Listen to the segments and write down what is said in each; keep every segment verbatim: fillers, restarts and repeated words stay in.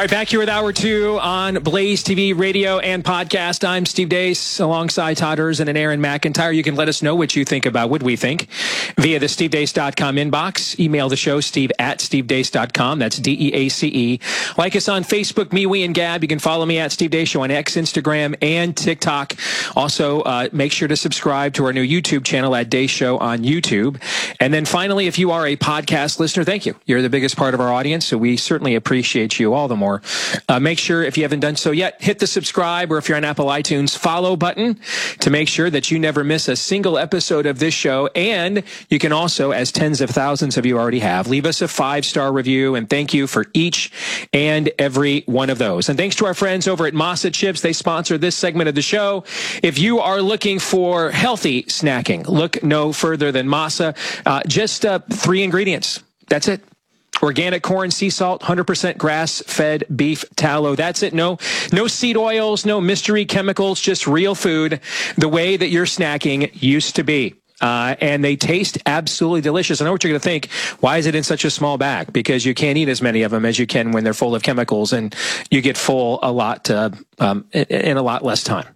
All right, back here with Hour two on Blaze T V, radio, and podcast. I'm Steve Deace alongside Todd Erzin and Aaron McIntyre. You can let us know what you think about What We Think via the steve deace dot com inbox. Email the show, steve at steve deace dot com. That's D E A C E. Like us on Facebook, Me, We, and Gab. You can follow me at Steve Deace Show on X, Instagram, and TikTok. Also, uh, make sure to subscribe to our new YouTube channel at Deace Show on YouTube. And then finally, if you are a podcast listener, thank you. You're the biggest part of our audience, so we certainly appreciate you all the more. Uh, make sure, if you haven't done so yet, hit the subscribe, or if you're on Apple iTunes, follow button to make sure that you never miss a single episode of this show. And you can also, as tens of thousands of you already have, leave us a five-star review, and thank you for each and every one of those. And thanks to our friends over at Masa Chips. They sponsor this segment of the show. If you are looking for healthy snacking, look no further than Masa. Uh, just uh, three ingredients. That's it. Organic corn, sea salt, one hundred percent grass-fed beef tallow. That's it. No, no seed oils, no mystery chemicals, just real food, the way that your snacking used to be. Uh, and they taste absolutely delicious. I know what you're going to think. Why is it in such a small bag? Because you can't eat as many of them as you can when they're full of chemicals, and you get full a lot uh, um, in, in a lot less time.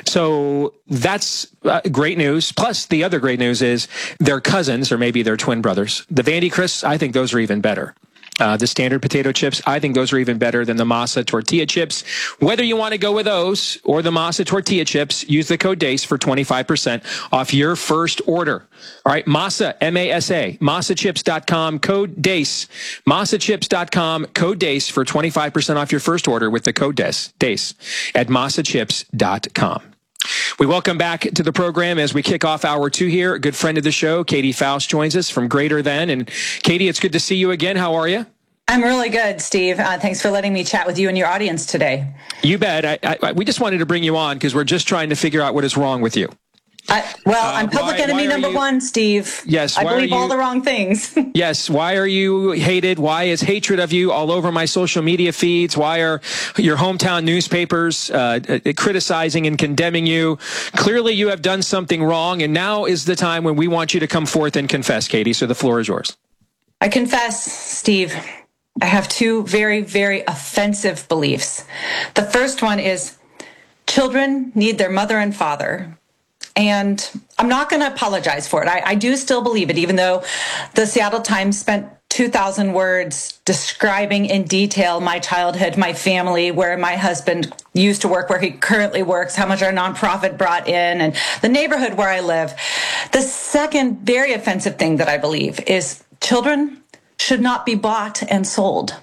So that's uh, great news. Plus, the other great news is they're cousins, or maybe they're twin brothers. The Vandy Crisps, I think those are even better. Uh, the standard potato chips, I think those are even better than the Masa tortilla chips. Whether you want to go with those or the Masa tortilla chips, use the code DEACE for twenty-five percent off your first order. All right, Masa, M A S A, masa chips dot com, code DEACE. masa chips dot com, code DEACE for twenty-five percent off your first order with the code DEACE, DEACE at masa chips dot com. We welcome back to the program as we kick off hour two here. A good friend of the show, Katie Faust, joins us from Greater Than. And Katie, it's good to see you again. How are you? I'm really good, Steve. Uh, thanks for letting me chat with you and your audience today. You bet. I, I, we just wanted to bring you on because we're just trying to figure out what is wrong with you. I, well, uh, I'm public why, enemy why number you, one, Steve. Yes. I believe you, all the wrong things. Yes. Why are you hated? Why is hatred of you all over my social media feeds? Why are your hometown newspapers uh, criticizing and condemning you? Clearly, you have done something wrong, and now is the time when we want you to come forth and confess, Katie. So the floor is yours. I confess, Steve. I have two very, very offensive beliefs. The first one is children need their mother and father. And I'm not going to apologize for it. I, I do still believe it, even though the Seattle Times spent two thousand words describing in detail my childhood, my family, where my husband used to work, where he currently works, how much our nonprofit brought in, and the neighborhood where I live. The second very offensive thing that I believe is children should not be bought and sold.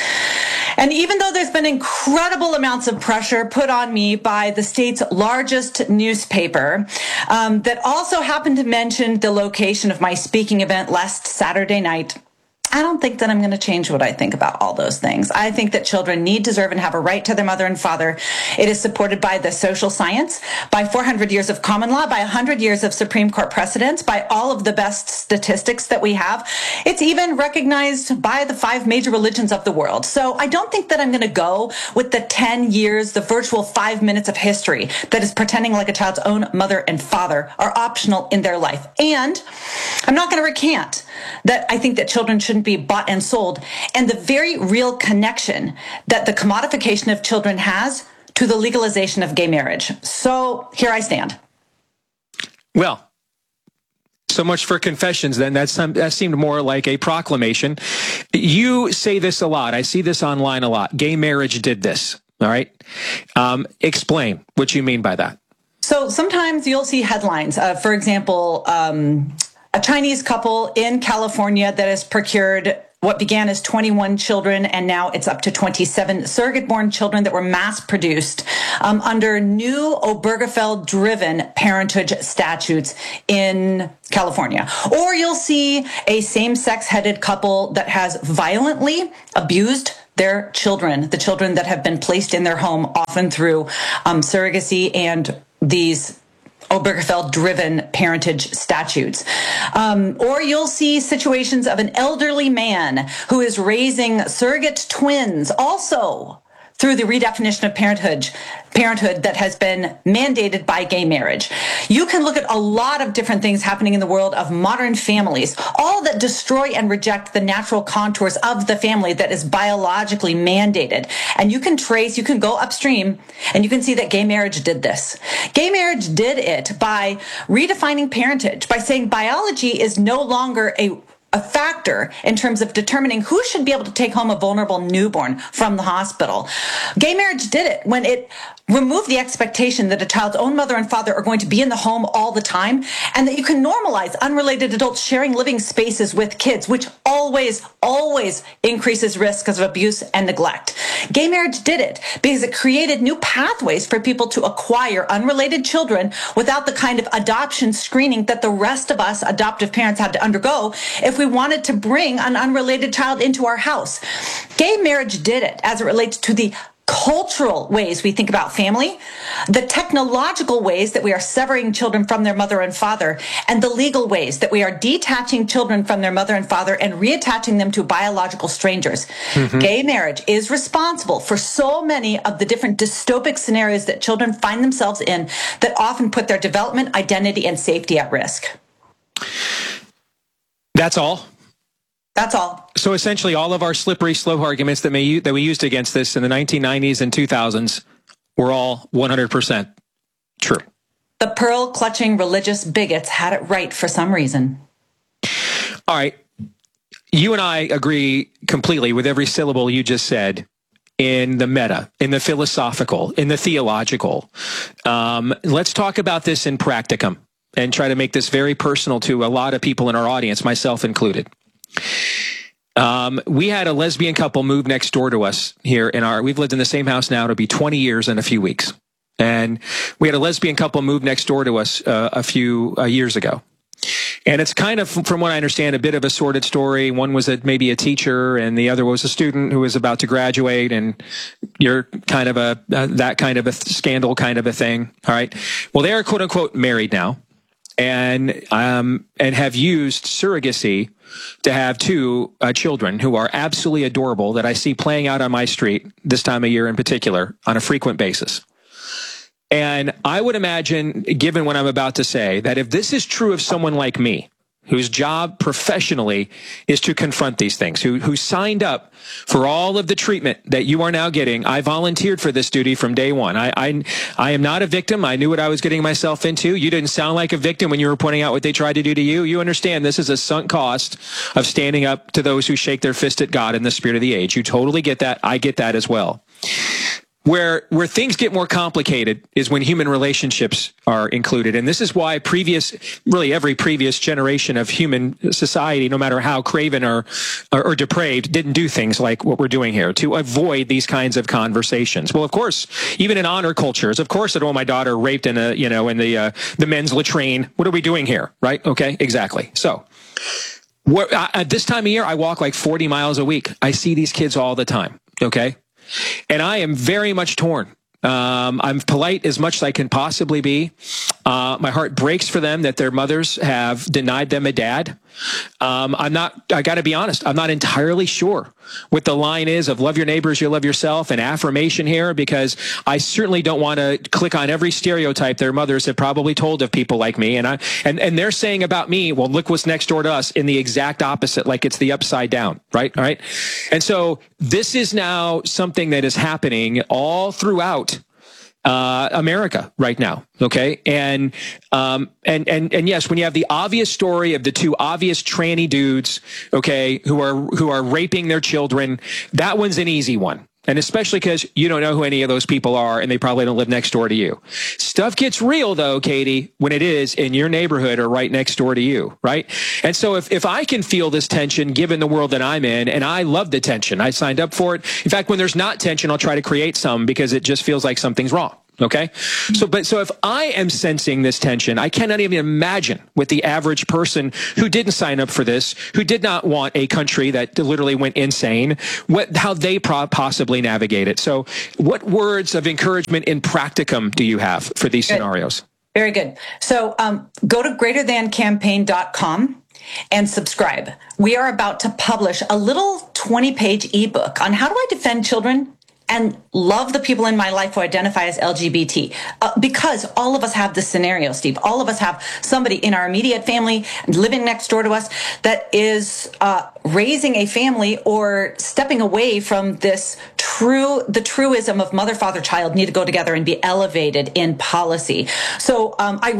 And even though there's been incredible amounts of pressure put on me by the state's largest newspaper, um, that also happened to mention the location of my speaking event last Saturday night, I don't think that I'm going to change what I think about all those things. I think that children need, deserve, and have a right to their mother and father. It is supported by the social science, by four hundred years of common law, by one hundred years of Supreme Court precedents, by all of the best statistics that we have. It's even recognized by the five major religions of the world. So I don't think that I'm going to go with the ten years, the virtual five minutes of history that is pretending like a child's own mother and father are optional in their life. And I'm not going to recant that I think that children shouldn't be bought and sold, and the very real connection that the commodification of children has to the legalization of gay marriage. So here I stand. Well, so much for confessions then. That's, that seemed more like a proclamation. You say this a lot. I see this online a lot. Gay marriage did this. All right. Um, explain what you mean by that. So sometimes you'll see headlines. Uh, for example, um, a Chinese couple in California that has procured what began as twenty-one children, and now it's up to twenty-seven surrogate-born children that were mass-produced um, under new Obergefell-driven parentage statutes in California. Or you'll see a same-sex-headed couple that has violently abused their children, the children that have been placed in their home, often through um, surrogacy and these Obergefell-driven parentage statutes. Um, or you'll see situations of an elderly man who is raising surrogate twins, also through the redefinition of parenthood, parenthood that has been mandated by gay marriage. You can look at a lot of different things happening in the world of modern families, all that destroy and reject the natural contours of the family that is biologically mandated. And you can trace, you can go upstream, and you can see that gay marriage did this. Gay marriage did it by redefining parentage, by saying biology is no longer a a factor in terms of determining who should be able to take home a vulnerable newborn from the hospital. Gay marriage did it when it removed the expectation that a child's own mother and father are going to be in the home all the time, and that you can normalize unrelated adults sharing living spaces with kids, which always, always increases risk of abuse and neglect. Gay marriage did it because it created new pathways for people to acquire unrelated children without the kind of adoption screening that the rest of us adoptive parents had to undergo if we wanted to bring an unrelated child into our house. Gay marriage did it as it relates to the cultural ways we think about family, the technological ways that we are severing children from their mother and father, and the legal ways that we are detaching children from their mother and father and reattaching them to biological strangers. Mm-hmm. Gay marriage is responsible for so many of the different dystopic scenarios that children find themselves in that often put their development, identity, and safety at risk. That's all? That's all. So essentially all of our slippery slope arguments that, may, that we used against this in the nineteen nineties and two thousands were all one hundred percent true. The pearl-clutching religious bigots had it right for some reason. All right. You and I agree completely with every syllable you just said in the meta, in the philosophical, in the theological. Um, let's talk about this in practicum and try to make this very personal to a lot of people in our audience, myself included. Um, we had a lesbian couple move next door to us here in our, we've lived in the same house now, it'll be twenty years in a few weeks. And we had a lesbian couple move next door to us uh, a few uh, years ago. And it's kind of, from what I understand, a bit of a sordid story. One was a, maybe a teacher and the other was a student who was about to graduate, and you're kind of a, uh, that kind of a scandal kind of a thing. All right. Well, they are quote unquote married now. And um and have used surrogacy to have two uh, children who are absolutely adorable that I see playing out on my street this time of year in particular on a frequent basis. And I would imagine, given what I'm about to say, that if this is true of someone like me, whose job professionally is to confront these things, who who signed up for all of the treatment that you are now getting. I volunteered for this duty from day one. I, I, I am not a victim. I knew what I was getting myself into. You didn't sound like a victim when you were pointing out what they tried to do to you. You understand this is a sunk cost of standing up to those who shake their fist at God in the spirit of the age. You totally get that. I get that as well. Where where things get more complicated is when human relationships are included. And this is why previous, really every previous generation of human society, no matter how craven or, or, or depraved, didn't do things like what we're doing here to avoid these kinds of conversations. Well, of course, even in honor cultures, of course, I don't want my daughter raped in a, you know, in the, uh, the men's latrine. What are we doing here? Right? Okay, exactly. So what, uh, at this time of year, I walk like forty miles a week. I see these kids all the time. Okay. And I am very much torn. Um, I'm polite as much as I can possibly be. Uh, my heart breaks for them that their mothers have denied them a dad. Um, I'm not, I got to be honest, I'm not entirely sure what the line is of love your neighbors, you love yourself, and affirmation here, because I certainly don't want to click on every stereotype their mothers have probably told of people like me. And I, and, and they're saying about me, well, look what's next door to us, in the exact opposite, like it's the upside down, right? All right. And so this is now something that is happening all throughout Uh, America right now. Okay. And, um, and, and, and yes, when you have the obvious story of the two obvious tranny dudes, okay, who are, who are raping their children, that one's an easy one. And especially because you don't know who any of those people are and they probably don't live next door to you. Stuff gets real though, Katie, when it is in your neighborhood or right next door to you, right? And so if, if I can feel this tension given the world that I'm in, and I love the tension, I signed up for it. In fact, when there's not tension, I'll try to create some because it just feels like something's wrong. Okay. So, but so if I am sensing this tension, I cannot even imagine what the average person who didn't sign up for this, who did not want a country that literally went insane, what, how they pro- possibly navigate it. So what words of encouragement in practicum do you have for these good. scenarios? Very good. So, um, go to greater than campaign dot com and subscribe. We are about to publish a little twenty page ebook on how do I defend children and love the people in my life who identify as L G B T. Uh, because all of us have this scenario, Steve. All of us have somebody in our immediate family living next door to us that is uh, raising a family or stepping away from this true, the truism of mother, father, child need to go together and be elevated in policy. So um, I